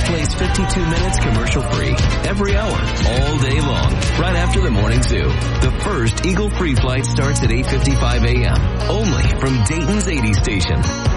plays 52 minutes commercial-free every hour, all day long, right after the morning zoo. The first Eagle free flight starts at 8:55 a.m. only from Dayton's 80 station.